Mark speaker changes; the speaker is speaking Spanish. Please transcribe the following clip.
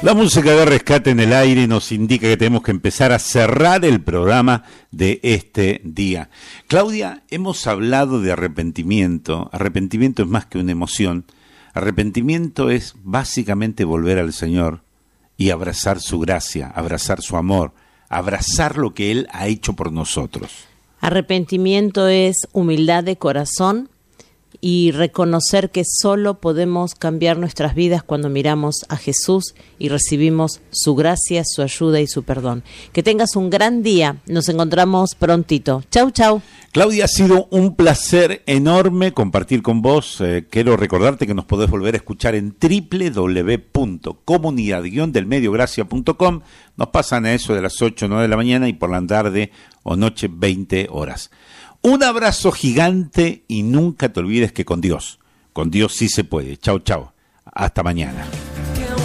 Speaker 1: La música de Rescate en el aire nos indica que tenemos que empezar a cerrar el programa de este día. Claudia, hemos hablado de arrepentimiento. Arrepentimiento es más que una emoción. Arrepentimiento es básicamente volver al Señor y abrazar su gracia, abrazar su amor, abrazar lo que Él ha hecho por nosotros.
Speaker 2: Arrepentimiento es humildad de corazón y reconocer que solo podemos cambiar nuestras vidas cuando miramos a Jesús y recibimos su gracia, su ayuda y su perdón. Que tengas un gran día. Nos encontramos prontito. Chau, chau.
Speaker 1: Claudia, ha sido un placer enorme compartir con vos. Quiero recordarte que nos podés volver a escuchar en www.comunidad-delmediogracia.com. Nos pasan a eso de las 8 o 9 de la mañana y por la tarde o noche 20 horas. Un abrazo gigante y nunca te olvides que con Dios sí se puede. Chau, chau. Hasta mañana.